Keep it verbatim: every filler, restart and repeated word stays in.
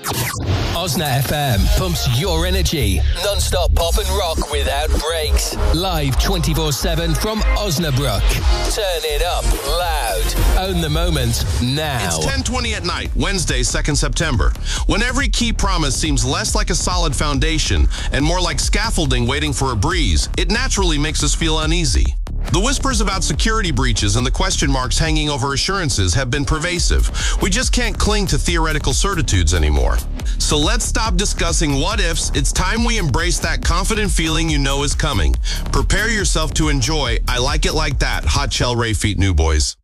Osna F M pumps your energy. Non-stop pop and rock without breaks. Live twenty-four seven from Osnabrück. Turn it up loud. Own the moment now. It's ten twenty at night, Wednesday, second September. When every key promise seems less like a solid foundation and more like scaffolding waiting for a breeze, it naturally makes us feel uneasy. The whispers about security breaches and the question marks hanging over assurances have been pervasive. We just can't cling to theoretical certitudes anymore. So let's stop discussing what-ifs. It's time we embrace that confident feeling you know is coming. Prepare yourself to enjoy I Like It Like That, Hot Shell Ray Feet New Boys.